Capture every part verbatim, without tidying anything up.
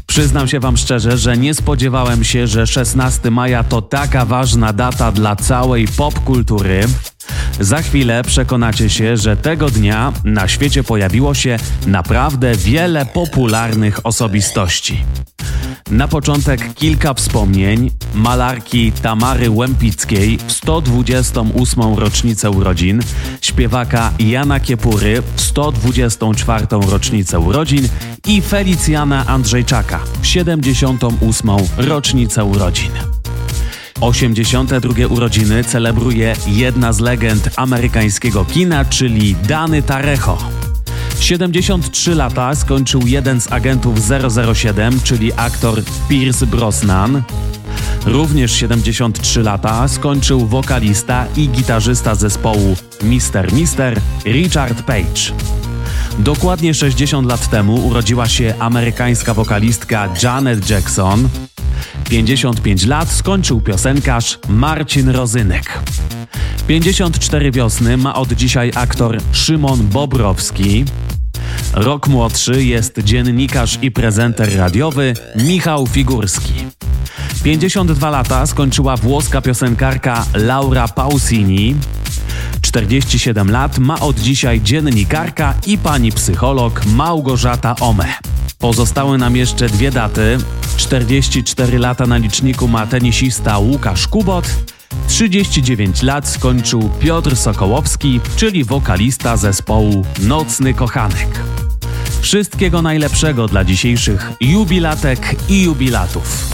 Przyznam się wam szczerze, że nie spodziewałem się, że szesnastego maja to taka ważna data dla całej popkultury. Za chwilę przekonacie się, że tego dnia na świecie pojawiło się naprawdę wiele popularnych osobistości. Na początek kilka wspomnień malarki Tamary Łempickiej w sto dwudziestą ósmą rocznicę urodzin, śpiewaka Jana Kiepury w sto dwudziestą czwartą rocznicę urodzin i Felicjana Andrzejczaka w siedemdziesiątą ósmą rocznicę urodzin. osiemdziesiąte drugie urodziny celebruje jedna z legend amerykańskiego kina, czyli Danny Trejo. siedemdziesiąt trzy lata skończył jeden z agentów zero zero siedem, czyli aktor Pierce Brosnan. Również siedemdziesiąt trzy lata skończył wokalista i gitarzysta zespołu mister mister Richard Page. Dokładnie sześćdziesiąt lat temu urodziła się amerykańska wokalistka Janet Jackson. pięćdziesiąt pięć lat skończył piosenkarz Marcin Rozynek. pięćdziesiąt cztery wiosny ma od dzisiaj aktor Szymon Bobrowski. Rok młodszy jest dziennikarz i prezenter radiowy Michał Figurski. pięćdziesiąt dwa lata skończyła włoska piosenkarka Laura Pausini. czterdzieści siedem lat ma od dzisiaj dziennikarka i pani psycholog Małgorzata Ome. Pozostały nam jeszcze dwie daty. czterdzieści cztery lata na liczniku ma tenisista Łukasz Kubot. trzydzieści dziewięć lat skończył Piotr Sokołowski, czyli wokalista zespołu Nocny Kochanek. Wszystkiego najlepszego dla dzisiejszych jubilatek i jubilatów.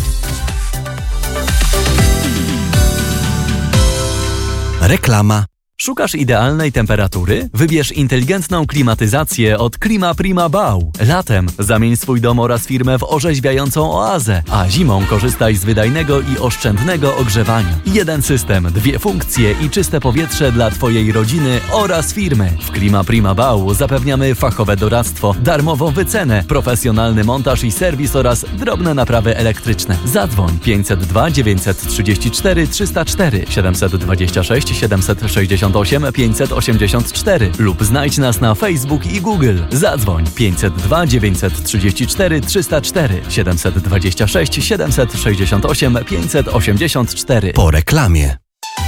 Reklama. Szukasz idealnej temperatury? Wybierz inteligentną klimatyzację od Klima Prima Bau. Latem zamień swój dom oraz firmę w orzeźwiającą oazę, a zimą korzystaj z wydajnego i oszczędnego ogrzewania. Jeden system, dwie funkcje i czyste powietrze dla Twojej rodziny oraz firmy. W Klima Prima Bau zapewniamy fachowe doradztwo, darmową wycenę, profesjonalny montaż i serwis oraz drobne naprawy elektryczne. Zadzwoń pięćset dwa dziewięćset trzydzieści cztery trzysta cztery siedemset dwadzieścia sześć siedemset sześćdziesiąt osiem pięćset osiemdziesiąt cztery lub znajdź nas na Facebook i Google. Zadzwoń pięćset dwa dziewięćset trzydzieści cztery trzysta cztery siedemset dwadzieścia sześć siedemset sześćdziesiąt osiem pięćset osiemdziesiąt cztery. Po reklamie.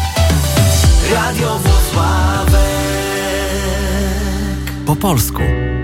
Radio Włocławek. Po polsku.